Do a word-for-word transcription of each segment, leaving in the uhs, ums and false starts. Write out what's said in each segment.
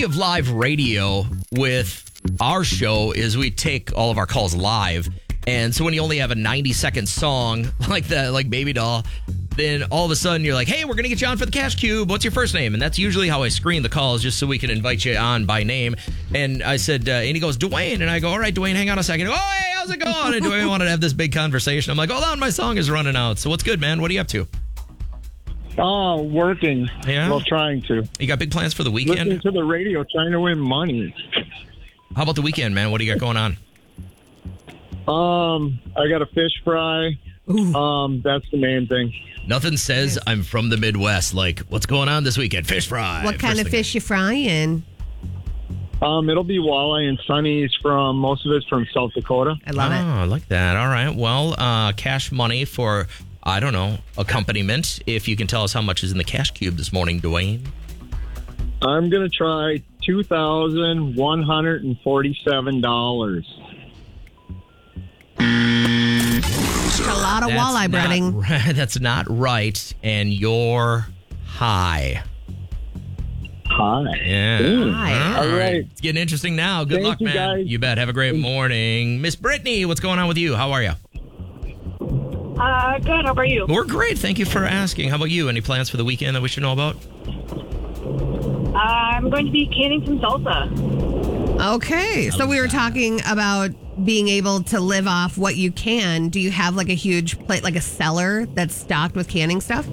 beauty of live radio with our show is we take all of our calls live. And so when you only have a ninety second song like that, like Baby Doll, then all of a sudden you're like, hey, we're going to get you on for the Cash Cube. What's your first name? And that's usually how I screen the calls, just so we can invite you on by name. And I said, uh, and he goes, Dwayne. And I go, all right, Dwayne, hang on a second. Oh, hey, how's it going? And Dwayne wanted to have this big conversation. I'm like, hold on, my song is running out. So what's good, man? What are you up to? Oh, working. Yeah? Well, trying to. You got big plans for the weekend? Listening to the radio, trying to win money. How about the weekend, man? What do you got going on? Um, I got a fish fry. Ooh. Um, that's the main thing. Nothing says I'm from the Midwest like, what's going on this weekend? Fish fry. What kind First of thing. fish you frying? Um, it'll be walleye and sunnies from, most of it's from South Dakota. I love oh, it. I like that. All right. Well, uh, cash money for, I don't know, accompaniment. If you can tell us how much is in the Cash Cube this morning, Dwayne. I'm going to try two thousand one hundred forty-seven dollars. A lot of That's walleye not breading. right- That's not right. And you're high. Hi. Yeah. Hi. All right. It's getting interesting now. Good Thank luck, you, man. guys. You bet. Have a great morning. Miss Brittany, what's going on with you? How are you? Uh, good. How about you? We're great. Thank you for asking. How about you? Any plans for the weekend that we should know about? Uh, I'm going to be canning some salsa. Okay. So we were talking about being able to live off what you can. Do you have like a huge plate, like a cellar that's stocked with canning stuff?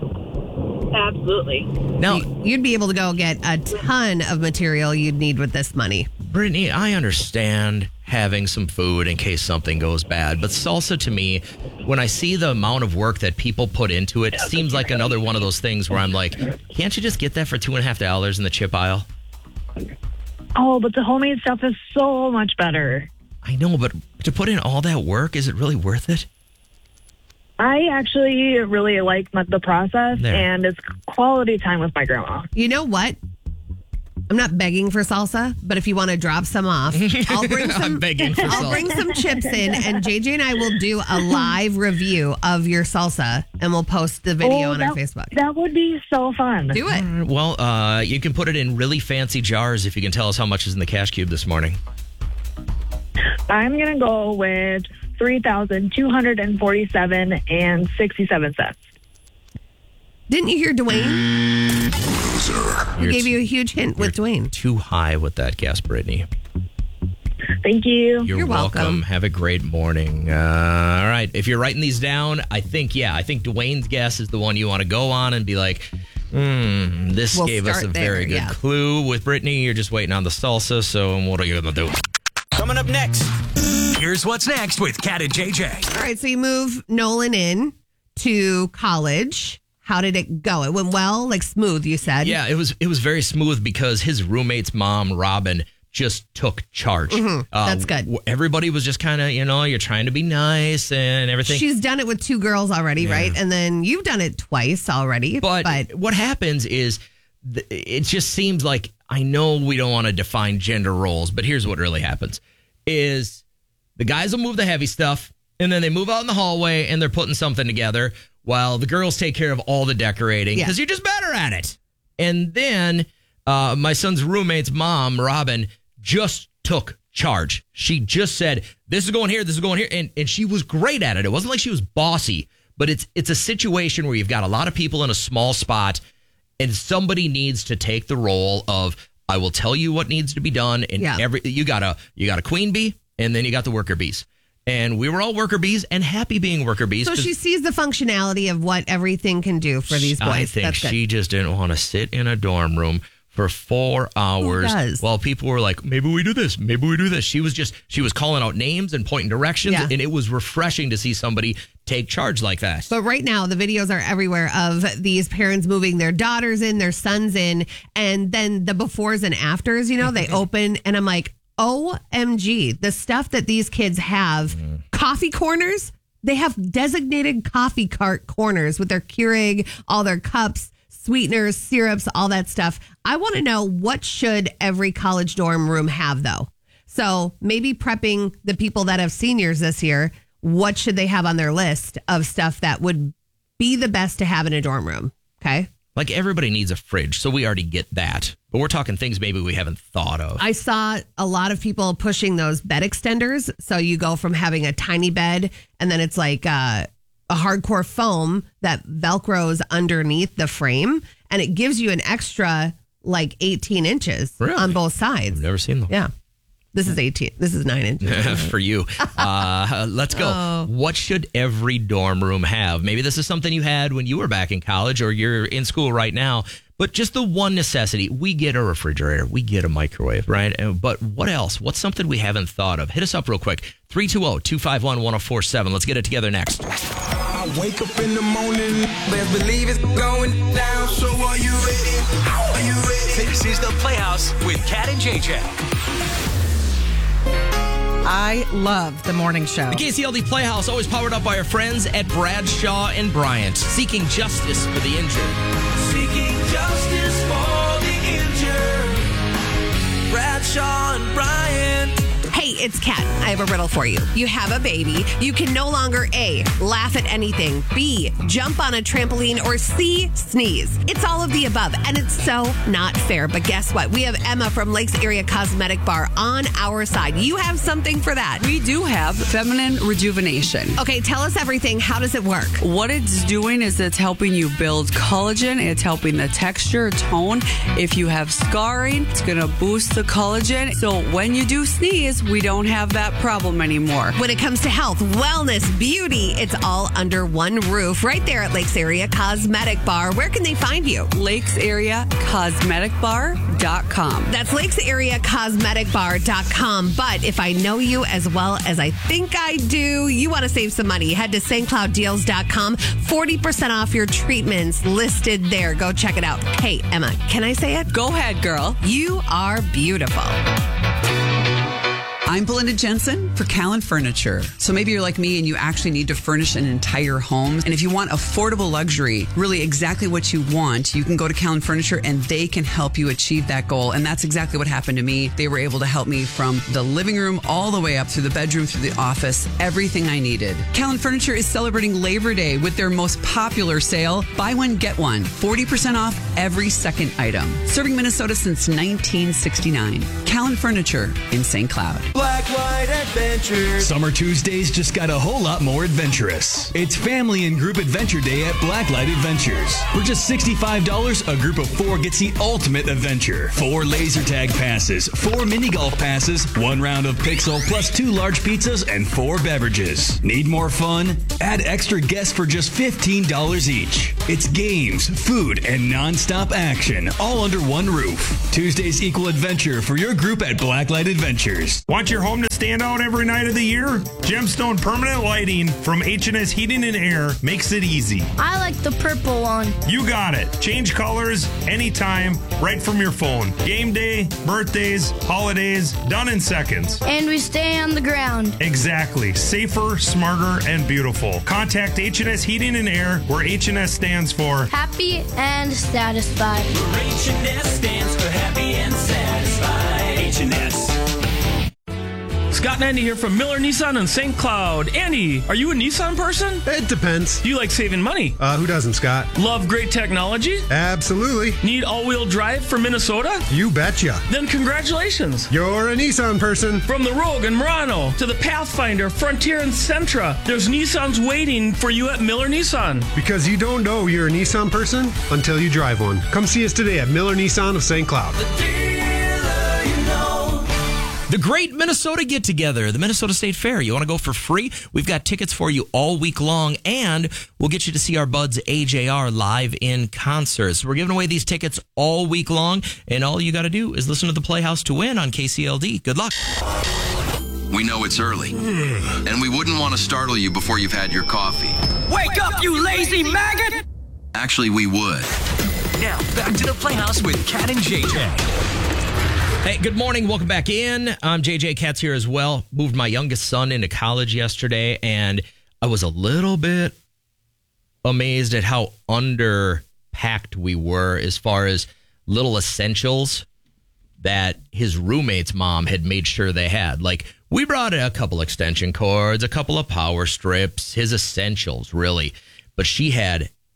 Absolutely. Now, You'd be able to go get a ton of material you'd need with this money. Brittany, I understand having some food in case something goes bad, but salsa to me, when I see the amount of work that people put into it, seems like another one of those things where I'm like, can't you just get that for two and a half dollars in the chip aisle? Oh, but the homemade stuff is so much better. I know, but to put in all that work, is it really worth it? I actually really like my- the process, There. and it's quality time with my grandma. You know what? I'm not begging for salsa, but if you want to drop some off, I'll bring some. I'm begging for I'll salsa. bring some chips in, and J J and I will do a live review of your salsa, and we'll post the video Oh, on that, our Facebook. That would be so fun. Do it. Well, uh, you can put it in really fancy jars if you can tell us how much is in the Cash Cube this morning. I'm going to go with three thousand two hundred forty-seven dollars and sixty-seven cents. Didn't you hear Dwayne? We You're gave t- you a huge hint with you're Dwayne. Too high with that guess, Brittany. Thank you. You're, You're welcome. welcome. Have a great morning. Uh, all right. If you're writing these down, I think, yeah, I think Dwayne's guess is the one you want to go on and be like, hmm, this We'll gave us a start very there, good yeah. clue. With Brittany, you're just waiting on the salsa. So what are you going to do? Coming up next, here's what's next with Kat and J J. All right, so you move Nolan in to college. How did it go? It went well, like smooth, you said. Yeah, it was it was very smooth because his roommate's mom, Robin, just took charge. Mhm, Uh, that's good. w- Everybody was just kind of, you know, you're trying to be nice and everything. She's done it with two girls already, Yeah. right? And then you've done it twice already. But, But, what happens is th- it just seems like, I know we don't want to define gender roles, but here's what really happens is the guys will move the heavy stuff and then they move out in the hallway and they're putting something together while the girls take care of all the decorating Yeah. because you're just better at it. And then uh, my son's roommate's mom, Robin, just took charge. She just said, this is going here, this is going here. And, and she was great at it. It wasn't like she was bossy, but it's it's a situation where you've got a lot of people in a small spot and somebody needs to take the role of, I will tell you what needs to be done. And Yeah. every you got a you got a queen bee and then you got the worker bees. And we were all worker bees and happy being worker bees. so 'cause she sees the functionality of what everything can do for these boys. I think That's good. she just didn't want to sit in a dorm room for four hours does? while people were like, maybe we do this, maybe we do this. She was just, she was calling out names and pointing directions. Yeah. And it was refreshing to see somebody take charge like that. But right now, the videos are everywhere of these parents moving their daughters in, their sons in, and then the befores and afters, you know, they open, and I'm like, O M G, the stuff that these kids have, coffee corners, they have designated coffee cart corners with their Keurig, all their cups, sweeteners, syrups, all that stuff. I want to know, what should every college dorm room have, though? So maybe prepping the people that have seniors this year, what should they have on their list of stuff that would be the best to have in a dorm room? Okay. Like everybody needs a fridge, so we already get that. But we're talking things maybe we haven't thought of. I saw a lot of people pushing those bed extenders. So you go from having a tiny bed and then it's like uh, a hardcore foam that Velcros underneath the frame. And it gives you an extra like eighteen inches Really? on both sides. I've never seen them. Yeah. This is eighteen. This is nine inches. For you. Uh, let's go. Oh. What should every dorm room have? Maybe this is something you had when you were back in college or you're in school right now, but just the one necessity. We get a refrigerator. We get a microwave, right? But what else? What's something we haven't thought of? Hit us up real quick. three two zero, two five one, one zero four seven. Let's get it together next. I wake up in the morning, best believe it's going down. So are you ready? Are you ready? This is the Playhouse with Kat and J J. I love the morning show. The K C L D Playhouse, always powered up by our friends at Bradshaw and Bryant, seeking justice for the injured. Seeking justice for the injured. Bradshaw and Bryant. Hey, it's Kat. I have a riddle for you. You have a baby. You can no longer A, laugh at anything, B, jump on a trampoline, or C, sneeze. It's all of the above, and it's so not fair. But guess what? We have Emma from Lakes Area Cosmetic Bar on our side. You have something for that. We do have feminine rejuvenation. Okay, tell us everything. How does it work? What it's doing is it's helping you build collagen. It's helping the texture, tone. If you have scarring, it's going to boost the collagen. So when you do sneeze, we don't have that problem anymore. When it comes to health, wellness, beauty, it's all under one roof right there at Lakes Area Cosmetic Bar. Where can they find you? Lakes Area Cosmetic Bar dot com. That's Lakes Area Cosmetic Bar dot com. But if I know you as well as I think I do, you want to save some money, head to Saint Cloud Deals dot com. forty percent off your treatments listed there. Go check it out. Hey, Emma, can I say it? Go ahead, girl. You are beautiful. I'm Belinda Jensen for Callan Furniture. So maybe you're like me and you actually need to furnish an entire home. And if you want affordable luxury, really exactly what you want, you can go to Callan Furniture and they can help you achieve that goal. And that's exactly what happened to me. They were able to help me from the living room all the way up through the bedroom, through the office, everything I needed. Callan Furniture is celebrating Labor Day with their most popular sale, buy one, get one, forty percent off every second item. Serving Minnesota since nineteen sixty-nine. Callan Furniture in Saint Cloud. Blacklight Adventures. Summer Tuesdays just got a whole lot more adventurous. It's Family and Group Adventure Day at Blacklight Adventures. For just sixty-five dollars, a group of four gets the ultimate adventure. Four laser tag passes, four mini golf passes, one round of Pixel, plus two large pizzas and four beverages. Need more fun? Add extra guests for just fifteen dollars each. It's games, food, and non-stop action, all under one roof. Tuesdays equal adventure for your group at Blacklight Adventures. Want your home to stand out every night of the year? Gemstone Permanent Lighting from H and S Heating and Air makes it easy. I like the purple one. You got it. Change colors anytime, right from your phone. Game day, birthdays, holidays, done in seconds. And we stay on the ground. Exactly. Safer, smarter, and beautiful. Contact H and S Heating and Air, where H and S stands for Happy and Satisfied. Where H and S stands for happy and satisfied. H and S. Scott and Andy here from Miller Nissan in Saint Cloud. Andy, are you a Nissan person? It depends. Do you like saving money? Uh, who doesn't, Scott? Love great technology? Absolutely. Need all-wheel drive for Minnesota? You betcha. Then congratulations. You're a Nissan person. From the Rogue and Murano to the Pathfinder, Frontier, and Sentra, there's Nissans waiting for you at Miller Nissan. Because you don't know you're a Nissan person until you drive one. Come see us today at Miller Nissan of Saint Cloud. The Great Minnesota Get Together, the Minnesota State Fair. You want to go for free? We've got tickets for you all week long, and we'll get you to see our buds A J R live in concert. So we're giving away these tickets all week long, and all you got to do is listen to the Playhouse to win on K C L D. Good luck. We know it's early, and we wouldn't want to startle you before you've had your coffee. Wake up, you lazy maggot! Actually, we would. Now, back to the Playhouse with Kat and J J. Hey, good morning. Welcome back in. I'm J J. Katz here as well. Moved my youngest son into college yesterday, and I was a little bit amazed at how underpacked we were as far as little essentials that his roommate's mom had made sure they had. Like, we brought a couple extension cords, a couple of power strips, his essentials, really. But she had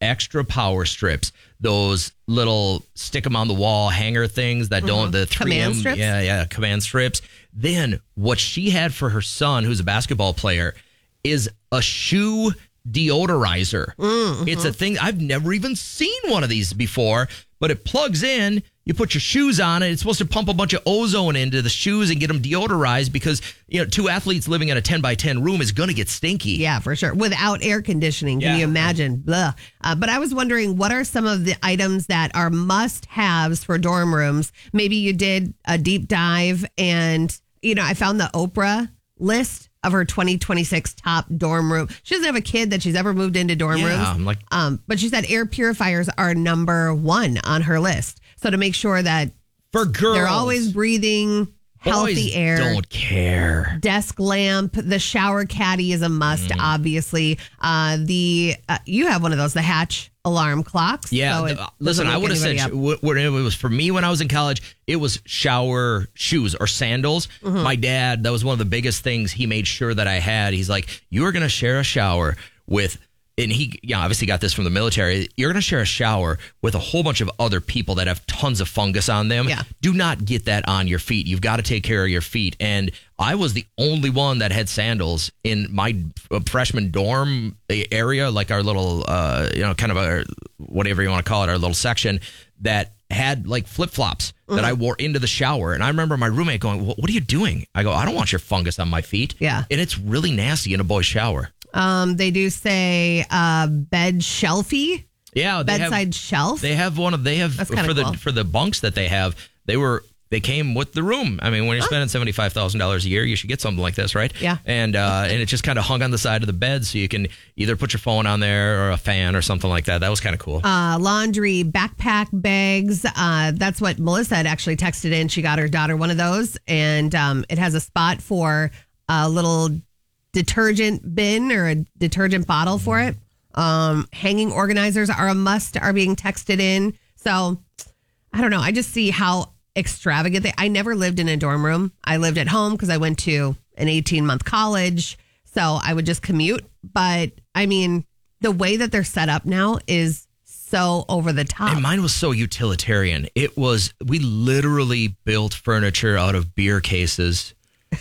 extra power strips, those little stick them on the wall hanger things that don't, Mhm. the three M. Command strips? Yeah, yeah, command strips. Then what she had for her son, who's a basketball player, is a shoe deodorizer. Mm-hmm. It's a thing. I've never even seen one of these before, but it plugs in. You put your shoes on it. It's supposed to pump a bunch of ozone into the shoes and get them deodorized because, you know, two athletes living in a ten by ten room is going to get stinky. Yeah, for sure. Without air conditioning. Can Yeah. you imagine? Blah. Uh, but I was wondering, what are some of the items that are must-haves for dorm rooms? Maybe you did a deep dive and, you know, I found the Oprah list of her twenty twenty-six top dorm room. She doesn't have a kid that she's ever moved into dorm Yeah, rooms. I'm like- um, but she said air purifiers are number one on her list. So to make sure that For girls, they're always breathing healthy boys air. don't care. Desk lamp, the shower caddy is a must, Mm. obviously. Uh, the uh, you have one of those, the Hatch alarm clocks. Yeah, so it th- listen, doesn't I wake would have said anybody sh- up. wh- when it was for me when I was in college, it was shower shoes or sandals. Mhm. My dad, that was one of the biggest things he made sure that I had. He's like, you are going to share a shower with, and he yeah, obviously got this from the military. You're going to share a shower with a whole bunch of other people that have tons of fungus on them. Yeah. Do not get that on your feet. You've got to take care of your feet. And I was the only one that had sandals in my uh, freshman dorm area, like our little, uh, you know, kind of a, whatever you want to call it, our little section that had like flip flops that Mhm. I wore into the shower. And I remember my roommate going, what, what are you doing? I go, I don't want your fungus on my feet. Yeah. And it's really nasty in a boy's shower. Um, they do say uh, bed shelfie, Yeah. They bedside have, shelf. They have one of, they have That's kinda for the, cool. for the bunks that they have, they were, they came with the room. I mean, when you're spending seventy-five thousand dollars a year, you should get something like this, right? Yeah. And uh, and it just kind of hung on the side of the bed so you can either put your phone on there or a fan or something like that. That was kind of cool. Uh, laundry, backpack, bags. Uh, that's what Melissa had actually texted in. She got her daughter one of those, and um, it has a spot for a little detergent bin or a detergent bottle for it. Um, hanging organizers are a must, are being texted in. So I don't know. I just see how extravagant they. I never lived in a dorm room. I lived at home because I went to an eighteen month college, so I would just commute. But I mean, the way that they're set up now is so over the top. And mine was so utilitarian. It was, we literally built furniture out of beer cases.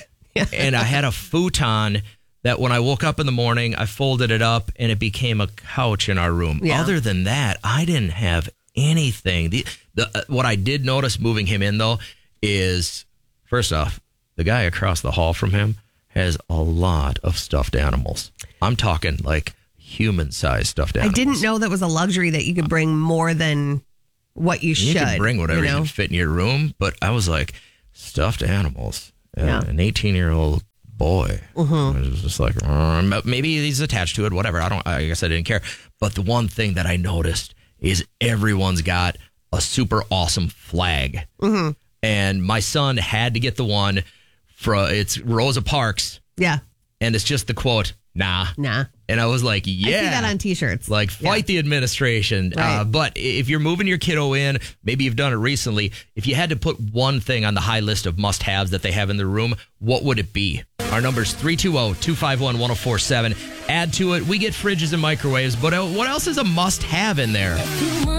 And I had a futon that when I woke up in the morning, I folded it up and it became a couch in our room. Yeah. Other than that, I didn't have anything. The, the uh, what I did notice moving him in, though, is first off, the guy across the hall from him has a lot of stuffed animals. I'm talking like human-sized stuffed I animals. didn't know that was a luxury that you could bring more than what you, You should. can bring whatever you you, know? can fit in your room, but I was like, stuffed animals. Uh, Yeah. An eighteen-year-old boy. Mhm. I was just like, uh, maybe he's attached to it, whatever. I don't. I guess I didn't care. But the one thing that I noticed is everyone's got a super awesome flag, Mhm. and my son had to get the one from it's Rosa Parks, Yeah. and it's just the quote, "Nah, Nah. And I was like, yeah. I see that on t-shirts. Like, fight the administration. Right. Uh, but if you're moving your kiddo in, maybe you've done it recently, if you had to put one thing on the high list of must-haves that they have in their room, what would it be? Our number's three two zero, two five one, one zero four seven. Add to it, we get fridges and microwaves, but uh, what else is a must-have in there?